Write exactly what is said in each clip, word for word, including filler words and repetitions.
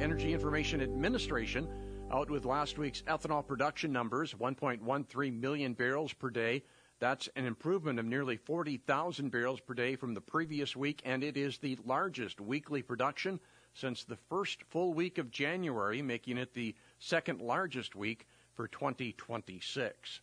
Energy Information Administration out with last week's ethanol production numbers, one point one three million barrels per day. That's an improvement of nearly forty thousand barrels per day from the previous week, and it is the largest weekly production since the first full week of January, making it the second largest week for twenty twenty-six.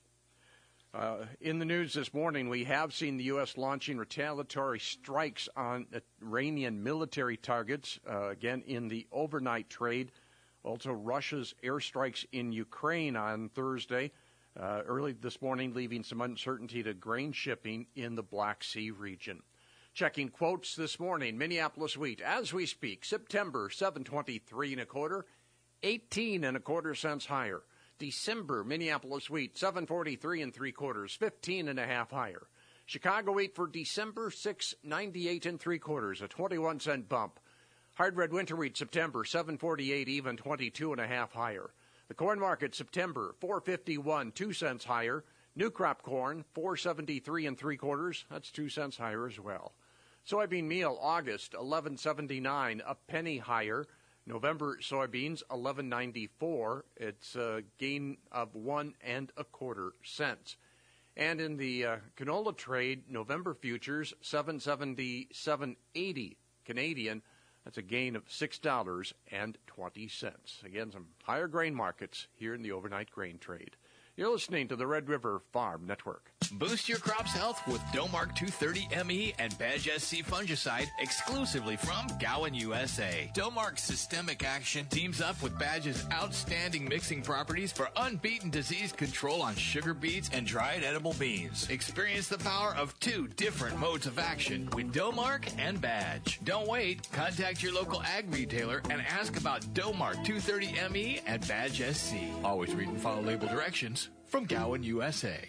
Uh, in the news this morning, we have seen the U S launching retaliatory strikes on Iranian military targets, uh, again in the overnight trade. Also, Russia's airstrikes in Ukraine on Thursday, uh, early this morning, leaving some uncertainty to grain shipping in the Black Sea region. Checking quotes this morning, Minneapolis wheat, as we speak, September seven twenty-three and a quarter, eighteen and a quarter cents higher. December, Minneapolis wheat, seven forty-three and three quarters, fifteen and a half higher. Chicago wheat for December, six ninety-eight and three quarters, a twenty-one cent bump. Hard red winter wheat, September, seven forty-eight even, twenty-two and a half higher. The corn market, September, four fifty-one, two cents higher. New crop corn, four seventy-three and three quarters, that's two cents higher as well. Soybean meal, August, eleven seventy-nine, a penny higher. November soybeans, eleven ninety-four. It's a gain of one and a quarter cents. And in the uh, canola trade, November futures, seven seventy-seven eighty Canadian. That's a gain of six dollars and twenty cents. Again, some higher grain markets here in the overnight grain trade. You're listening to the Red River Farm Network. Boost your crop's health with Domark two thirty M E and Badge S C fungicide exclusively from Gowan, U S A. Domark's systemic action teams up with Badge's outstanding mixing properties for unbeaten disease control on sugar beets and dried edible beans. Experience the power of two different modes of action with Domark and Badge. Don't wait. Contact your local ag retailer and ask about Domark two thirty M E and Badge S C. Always read and follow label directions from Gowan, U S A.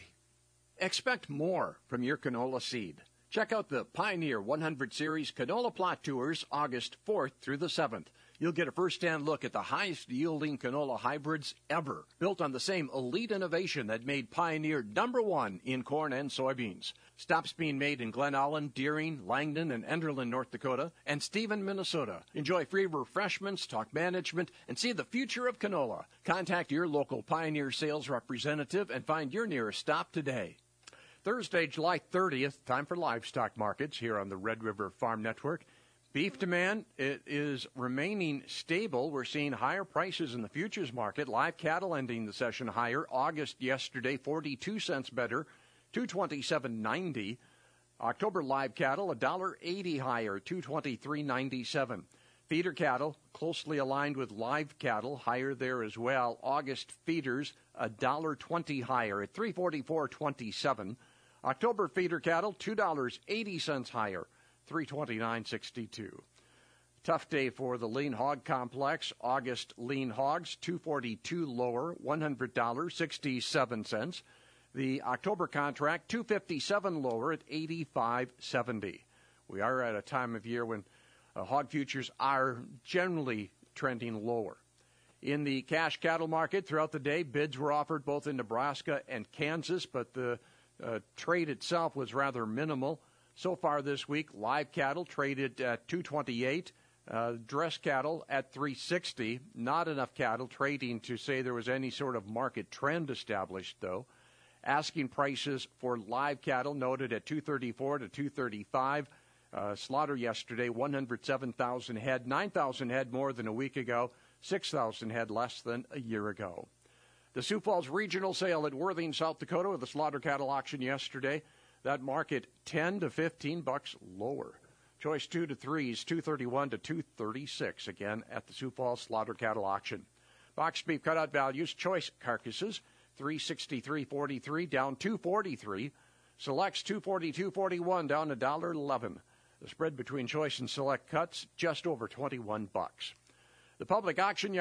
Expect more from your canola seed. Check out the Pioneer one hundred Series Canola Plot Tours August fourth through the seventh. You'll get a first-hand look at the highest-yielding canola hybrids ever, built on the same elite innovation that made Pioneer number one in corn and soybeans. Stops being made in Glen Allen, Deering, Langdon, and Enderlin, North Dakota, and Stephen, Minnesota. Enjoy free refreshments, talk management, and see the future of canola. Contact your local Pioneer sales representative and find your nearest stop today. Thursday, July thirtieth, time for livestock markets here on the Red River Farm Network. Beef demand, it is remaining stable. We're seeing higher prices in the futures market. Live cattle ending the session higher. August yesterday, forty-two cents better, two twenty-seven ninety. October live cattle, one dollar eighty higher, two twenty-three ninety-seven. Feeder cattle, closely aligned with live cattle, higher there as well. August feeders, one dollar twenty higher at three forty-four twenty-seven. October feeder cattle, two dollars eighty higher, three twenty-nine sixty-two. Tough day for the lean hog complex. August lean hogs, two forty-two lower, one hundred dollars sixty-seven cents. The October contract, two fifty-seven lower at eighty-five seventy. We are at a time of year when uh, hog futures are generally trending lower. In the cash cattle market throughout the day, bids were offered both in Nebraska and Kansas, but the uh, trade itself was rather minimal. So far this week, live cattle traded at two twenty-eight, uh, dress cattle at three sixty. Not enough cattle trading to say there was any sort of market trend established, though. Asking prices for live cattle noted at two thirty-four to two thirty-five. Uh, slaughter yesterday, one hundred seven thousand head, nine thousand head more than a week ago, six thousand head less than a year ago. The Sioux Falls Regional Sale at Worthing, South Dakota, with the slaughter cattle auction yesterday. That market ten to fifteen bucks lower. Choice two to threes, two thirty-one to two thirty-six, again at the Sioux Falls slaughter cattle auction. Box beef cutout values, choice carcasses, three sixty-three forty-three down two forty-three. Selects two forty-two forty-one down one dollar eleven. The spread between choice and select cuts just over twenty-one bucks. The public auction yard